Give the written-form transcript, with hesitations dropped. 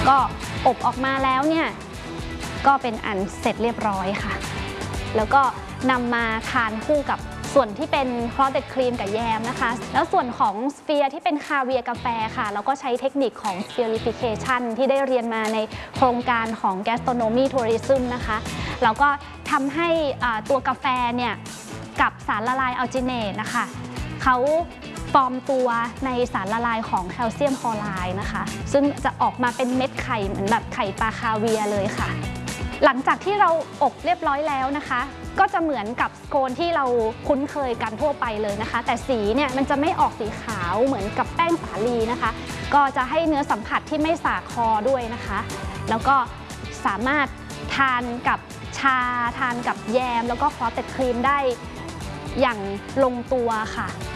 ก็อบออกมาแล้วเนี่ยก็เป็นอันเสร็จเรียบร้อยค่ะแล้วก็นำมาทานคู่กับส่วนที่เป็นฟรอสเต็ดครีมกับแยมนะคะแล้วส่วนของสเฟียร์ที่เป็นคาเวียร์กาแฟค่ะเราก็ใช้เทคนิคของ Spherification ที่ได้เรียนมาในโครงการของ Gastronomy Tourism นะคะเราก็ทำให้ตัวกาแฟเนี่ยกับสารละลายอัลจิเนตนะคะเขาฟอร์มตัวในสารละลายของแคลเซียมคลอไรด์นะคะซึ่งจะออกมาเป็นเม็ดไข่เหมือนแบบไข่ปลาคาเวียร์เลยค่ะหลังจากที่เราอบเรียบร้อยแล้วนะคะก็จะเหมือนกับสโคนที่เราคุ้นเคยกันทั่วไปเลยนะคะแต่สีเนี่ยมันจะไม่ออกสีขาวเหมือนกับแป้งสาลีนะคะก็จะให้เนื้อสัมผัสที่ไม่สาคอด้วยนะคะแล้วก็สามารถทานกับชาทานกับแยมแล้วก็ฟรอสเต็ดครีมได้อย่างลงตัวค่ะ